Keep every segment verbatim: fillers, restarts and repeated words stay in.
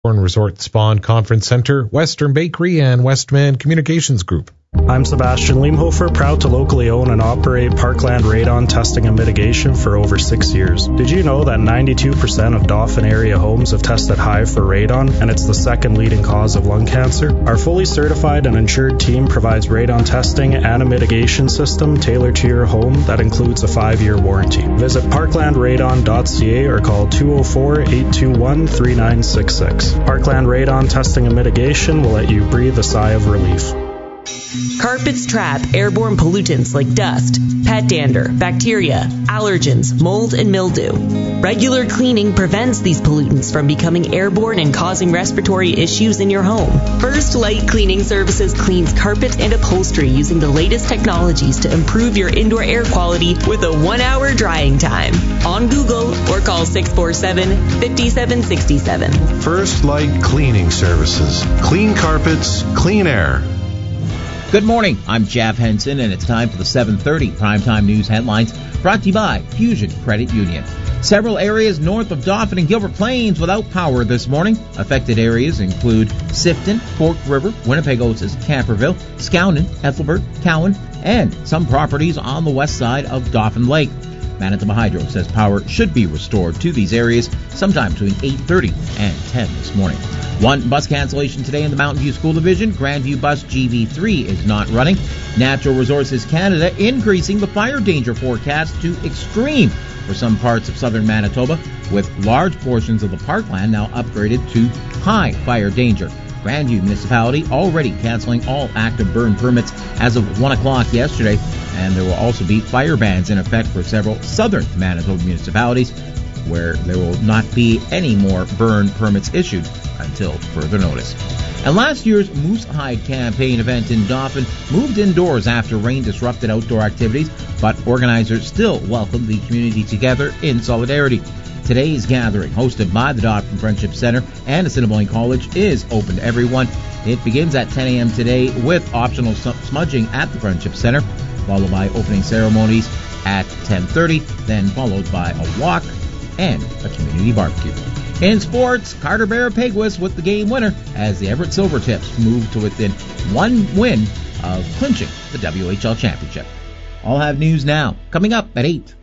Resort Spa and Conference Center, Western Bakery, and Westman Communications Group. I'm Sebastian Liemhofer, proud to locally own and operate Parkland Radon Testing and Mitigation for over six years. Did you know that ninety-two percent of Dauphin area homes have tested high for radon, and it's the second leading cause of lung cancer? Our fully certified and insured team provides radon testing and a mitigation system tailored to your home that includes a five-year warranty. Visit parkland radon dot c a or call two oh four, eight two one, three nine six six. Parkland Radon Testing and Mitigation will let you breathe a sigh of relief. Carpets trap airborne pollutants like dust, pet dander, bacteria, allergens, mold, and mildew. Regular cleaning prevents these pollutants from becoming airborne and causing respiratory issues in your home. First Light Cleaning Services cleans carpet and upholstery using the latest technologies to improve your indoor air quality with a one-hour drying time. On Google or call six four seven, five seven six seven. First Light Cleaning Services. Clean carpets, clean air. Good morning, I'm Jeff Henson, and it's time for the seven thirty Primetime News headlines brought to you by Fusion Credit Union. Several areas north of Dauphin and Gilbert Plains without power this morning. Affected areas include Sifton, Fork River, Winnipegosis, Camperville, Skownon, Ethelbert, Cowan, and some properties on the west side of Dauphin Lake. Manitoba Hydro says power should be restored to these areas sometime between eight thirty and ten this morning. One bus cancellation today in the Mountain View School Division. Grandview Bus G V three is not running. Natural Resources Canada increasing the fire danger forecast to extreme for some parts of southern Manitoba, with large portions of the parkland now upgraded to high fire danger. Grandview Municipality already canceling all active burn permits as of one o'clock yesterday, and there will also be fire bans in effect for several southern Manitoba municipalities, where there will not be any more burn permits issued until further notice. And last year's Moose Hide campaign event in Dauphin moved indoors after rain disrupted outdoor activities, but organizers still welcomed the community together in solidarity. Today's gathering, hosted by the Dauphin Friendship Center and Assiniboine College, is open to everyone. It begins at ten a.m. today with optional smudging at the Friendship Center, followed by opening ceremonies at ten thirty, then followed by a walk and a community barbecue. In sports, Carter Bear Peguis with the game winner as the Everett Silvertips move to within one win of clinching the W H L Championship. I'll have news now, coming up at eight.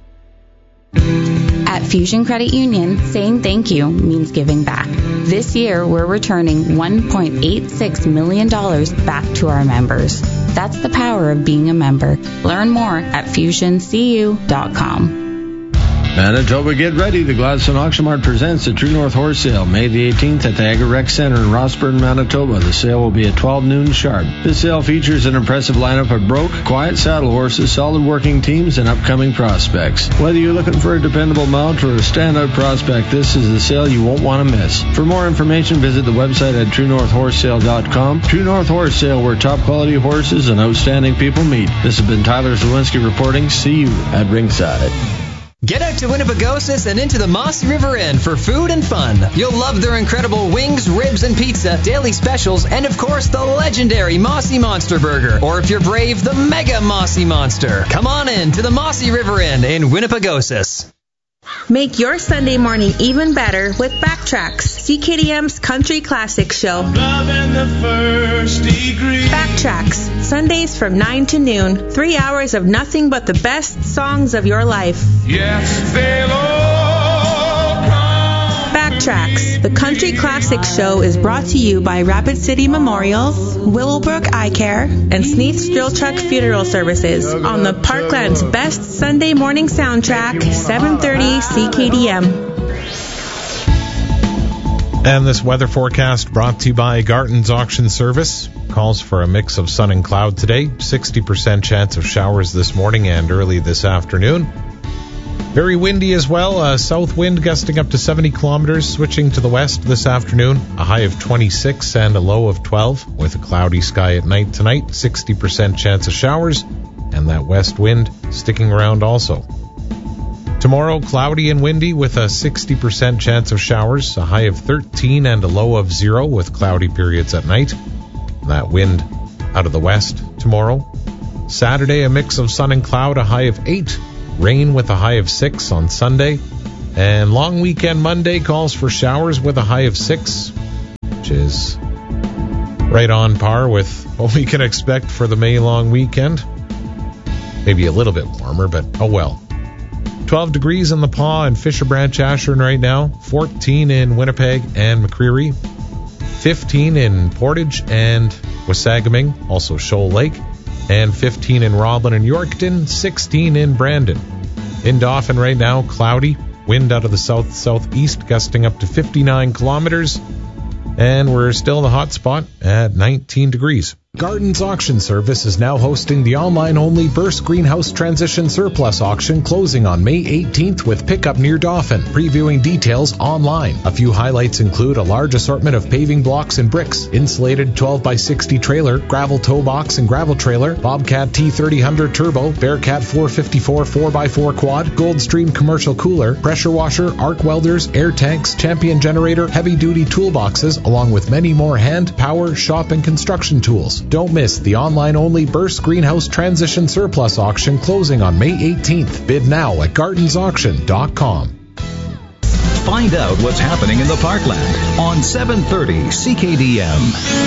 At Fusion Credit Union, saying thank you means giving back. This year, we're returning one point eight six million dollars back to our members. That's the power of being a member. Learn more at fusion c u dot com. Manitoba, get ready. The Gladstone Auction Mart presents the True North Horse Sale, May the eighteenth at the Agri Rec Center in Rossburn, Manitoba. The sale will be at twelve noon sharp. This sale features an impressive lineup of broke, quiet saddle horses, solid working teams, and upcoming prospects. Whether you're looking for a dependable mount or a standout prospect, this is the sale you won't want to miss. For more information, visit the website at true north horse sale dot com. True North Horse Sale, where top quality horses and outstanding people meet. This has been Tyler Zawinski reporting. See you at ringside. Get out to Winnipegosis and into the Mossy River Inn for food and fun. You'll love their incredible wings, ribs, and pizza, daily specials, and of course the legendary Mossy Monster Burger. Or if you're brave, the Mega Mossy Monster. Come on in to the Mossy River Inn in Winnipegosis. Make your Sunday morning even better with Backtracks, C K D M's country classic show. Love in the first degree. Backtracks, Sundays from nine to noon. Three hours of nothing but the best songs of your life. Yes, they'll all come. Backtracks, the country classic show, is brought to you by Rapid City Memorials, Willowbrook Eye Care, and Sneath's Drill Truck Funeral Services on the Parkland's best Sunday morning soundtrack, seven thirty C K D M. And this weather forecast brought to you by Garton's Auction Service. Calls for a mix of sun and cloud today. sixty percent chance of showers this morning and early this afternoon. Very windy as well. A south wind gusting up to seventy kilometers, switching to the west this afternoon. A high of twenty-six and a low of twelve, with a cloudy sky at night tonight. sixty percent chance of showers, and that west wind sticking around also. Tomorrow, cloudy and windy with a sixty percent chance of showers. A high of thirteen and a low of zero, with cloudy periods at night. That wind out of the west tomorrow. Saturday, a mix of sun and cloud. A high of eight. Rain with a high of six on Sunday. And long weekend Monday calls for showers with a high of six. which is right on par with what we can expect for the May long weekend. Maybe a little bit warmer, but oh well. twelve degrees in the Paw and Fisher Branch Ashern right now. fourteen in Winnipeg and McCreary. fifteen in Portage and Wasagaming, also Shoal Lake. And fifteen in Roblin and Yorkton. sixteen in Brandon. In Dauphin right now, cloudy. Wind out of the south-southeast gusting up to fifty-nine kilometers. And we're still in the hot spot at nineteen degrees. Gardens Auction Service is now hosting the online-only Burst Greenhouse Transition Surplus Auction closing on May eighteenth with pickup near Dauphin. Previewing details online. A few highlights include a large assortment of paving blocks and bricks, insulated twelve by sixty trailer, gravel tow box and gravel trailer, Bobcat T thirty hundred turbo, Bearcat four fifty-four four by four quad, Goldstream commercial cooler, pressure washer, arc welders, air tanks, Champion generator, heavy-duty toolboxes, along with many more hand, power, shop, and construction tools. Don't miss the online-only Burst Greenhouse Transition Surplus Auction closing on May eighteenth. Bid now at gardens auction dot com. Find out what's happening in the Parkland on seven thirty C K D M.